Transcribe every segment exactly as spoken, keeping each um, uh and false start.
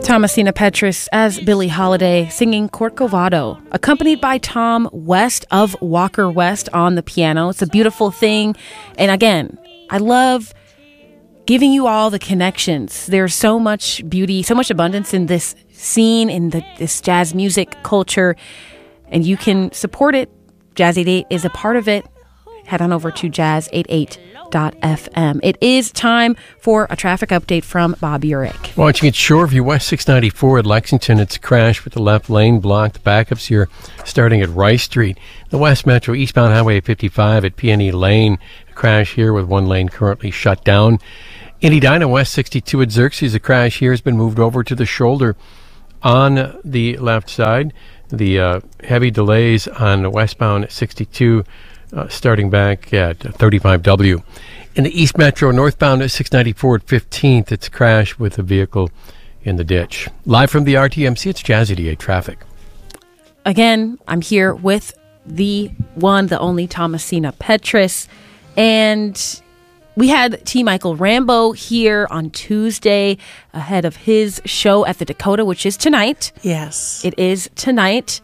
Thomasina Petrus as Billie Holiday singing Corcovado, accompanied by Tom West of Walker West on the piano. It's a beautiful thing. And again, I love giving you all the connections. There's so much beauty, so much abundance in this scene, in the, this jazz music culture, and you can support it. Jazz eighty-eight is a part of it. Head on over to jazz eighty-eight dot f m. It is time for a traffic update from Bob Urich. Watching at Shoreview West six ninety-four at Lexington, it's a crash with the left lane blocked. Backups here starting at Rice Street. The West Metro eastbound Highway fifty-five at P and E Lane. A crash here with one lane currently shut down. In Edina West sixty-two at Xerxes, a crash here has been moved over to the shoulder on the left side. The uh, heavy delays on westbound sixty-two Uh, starting back at thirty-five W. In the East Metro, northbound at six ninety-four at fifteenth, it's a crash with a vehicle in the ditch. Live from the R T M C, it's Jazz eighty-eight Traffic. Again, I'm here with the one, the only Thomasina Petrus, and we had T. Michael Rambo here on Tuesday ahead of his show at the Dakota, which is tonight. Yes. It is tonight.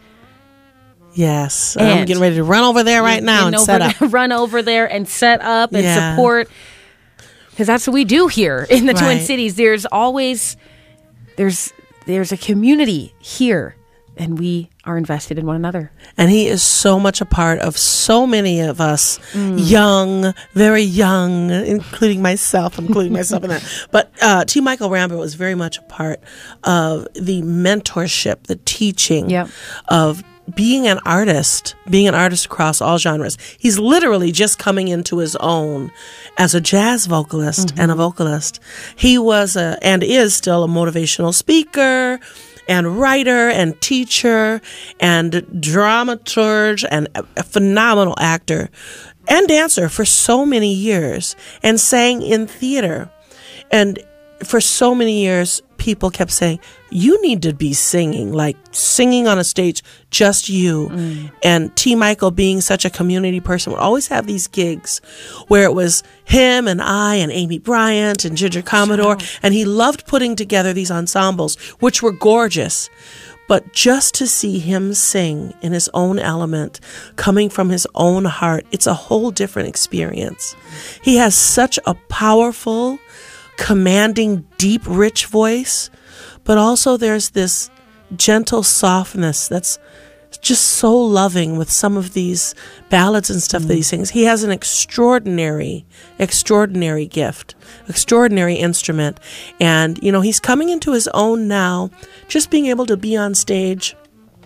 Yes, and I'm getting ready to run over there right now and set up. There, run over there and set up and yeah. support, because that's what we do here in the right. Twin Cities. There's always there's there's a community here, and we are invested in one another. And he is so much a part of so many of us, mm. young, very young, including myself, including myself in that. But uh, T. Michael Rambo was very much a part of the mentorship, the teaching yep. of being an artist, being an artist across all genres. He's literally just coming into his own as a jazz vocalist mm-hmm. and a vocalist. He was a, and is still a motivational speaker and writer and teacher and dramaturge and a, a phenomenal actor and dancer for so many years, and sang in theater. And for so many years, people kept saying, you need to be singing, like singing on a stage, just you. Mm. And T. Michael, being such a community person, would always have these gigs where it was him and I and Amy Bryant and Ginger Commodore. Sure. And he loved putting together these ensembles, which were gorgeous. But just to see him sing in his own element, coming from his own heart, it's a whole different experience. He has such a powerful, commanding, deep, rich voice, but also there's this gentle softness that's just so loving with some of these ballads and stuff mm. that he sings. He has an extraordinary, extraordinary gift, extraordinary instrument. And, you know, he's coming into his own now, just being able to be on stage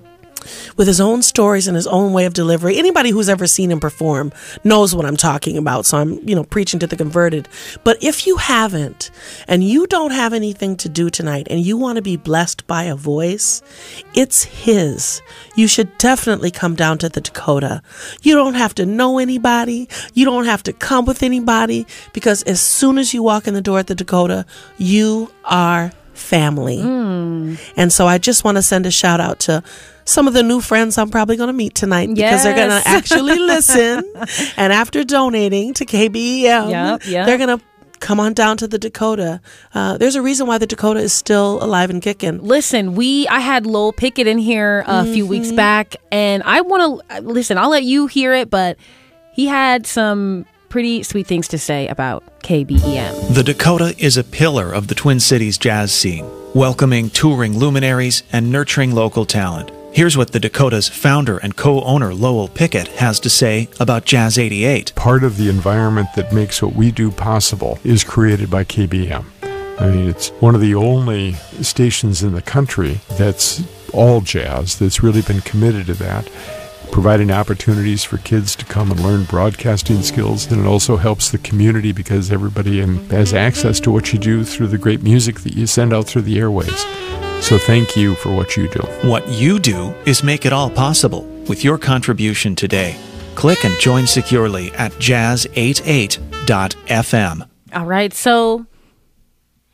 with his own stories and his own way of delivery. Anybody who's ever seen him perform knows what I'm talking about. So I'm, you know, preaching to the converted. But if you haven't, and you don't have anything to do tonight, and you want to be blessed by a voice, it's his. You should definitely come down to the Dakota. You don't have to know anybody. You don't have to come with anybody, because as soon as you walk in the door at the Dakota, you are family. Mm. And so I just want to send a shout out to some of the new friends I'm probably going to meet tonight, because yes. they're going to actually listen. And after donating to K B E M, yep, yep. they're going to come on down to the Dakota. Uh, there's a reason why the Dakota is still alive and kicking. Listen, we I had Lowell Pickett in here a mm-hmm. few weeks back, and I want to listen. I'll let you hear it, but he had some pretty sweet things to say about K B E M. The Dakota is a pillar of the Twin Cities jazz scene, welcoming touring luminaries and nurturing local talent. Here's what the Dakota's founder and co-owner Lowell Pickett has to say about Jazz eighty-eight. Part of the environment that makes what we do possible is created by K B E M. I mean, it's one of the only stations in the country that's all jazz, that's really been committed to that, providing opportunities for kids to come and learn broadcasting skills. And it also helps the community, because everybody in, has access to what you do through the great music that you send out through the airwaves. So thank you for what you do. What you do is make it all possible with your contribution today. Click and join securely at jazz eighty-eight dot f m. All right, so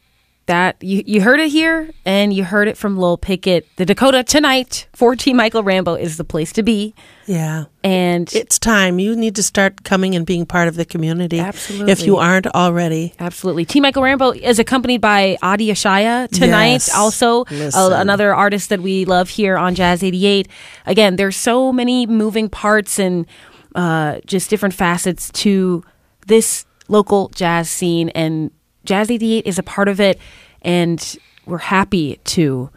that you, you heard it here, and you heard it from Lowell Pickett. The Dakota tonight for T. Michael Rambo is the place to be. Yeah. And it's time. You need to start coming and being part of the community. Absolutely. If you aren't already. Absolutely. T. Michael Rambo is accompanied by Adi Ashaya tonight. Yes. Also, Listen. uh, another artist that we love here on Jazz eighty-eight. Again, there's so many moving parts and uh, just different facets to this local jazz scene, and Jazz eighty-eight is a part of it, and we're happy to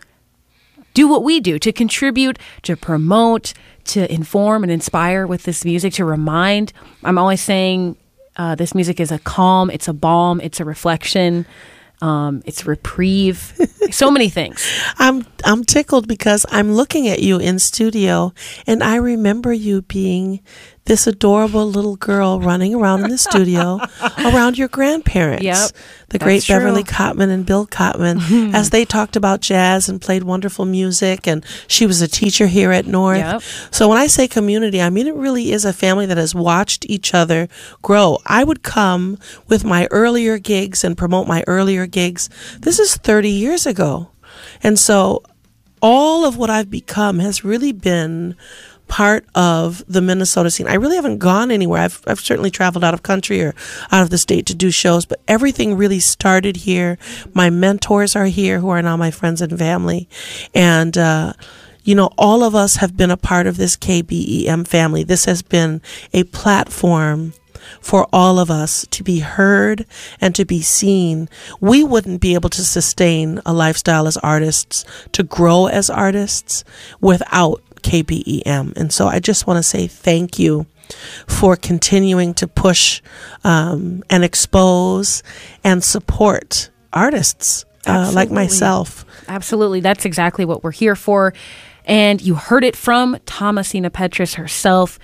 do what we do, to contribute, to promote, to inform and inspire with this music, to remind. I'm always saying uh, this music is a calm, it's a balm, it's a reflection, um, it's reprieve, so many things. I'm I'm tickled because I'm looking at you in studio, and I remember you being this adorable little girl running around in the studio around your grandparents, Yep, the great that's true. Beverly Cotman and Bill Cotman, as they talked about jazz and played wonderful music. And she was a teacher here at North. Yep. So when I say community, I mean it really is a family that has watched each other grow. I would come with my earlier gigs and promote my earlier gigs. This is thirty years ago. And so all of what I've become has really been part of the Minnesota scene. I really haven't gone anywhere. I've I've certainly traveled out of country or out of the state to do shows, but everything really started here. My mentors are here, who are now my friends and family. And, uh, you know, all of us have been a part of this K B E M family. This has been a platform for all of us to be heard and to be seen. We wouldn't be able to sustain a lifestyle as artists, to grow as artists, without K B E M. And so I just want to say thank you for continuing to push um, and expose and support artists uh, like myself. Absolutely. That's exactly what we're here for. And you heard it from Thomasina Petrus herself.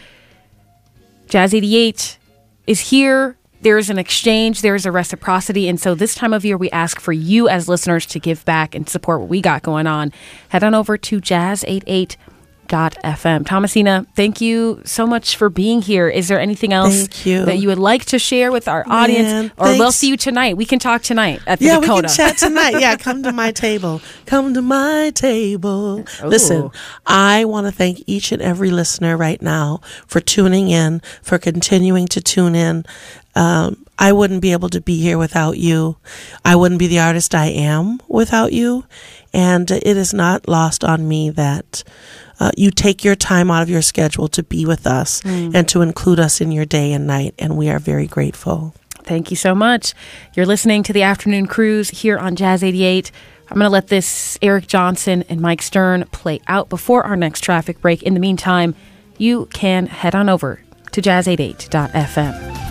Jazz eighty-eight is here. There's an exchange. There's a reciprocity. And so this time of year, we ask for you as listeners to give back and support what we got going on. Head on over to jazz eighty-eight dot f m. Thomasina, thank you so much for being here. Is there anything else Thank you. that you would like to share with our audience? Man, or thanks. we'll see you tonight. We can talk tonight at the Yeah, Dakota. we can chat tonight. Yeah, come to my table. Come to my table. Ooh. Listen, I want to thank each and every listener right now for tuning in, for continuing to tune in. Um, I wouldn't be able to be here without you. I wouldn't be the artist I am without you. And it is not lost on me that uh, you take your time out of your schedule to be with us mm. and to include us in your day and night. And we are very grateful. Thank you so much. You're listening to the Afternoon Cruise here on Jazz eighty-eight. I'm going to let this Eric Johnson and Mike Stern play out before our next traffic break. In the meantime, you can head on over to jazz eighty-eight dot f m.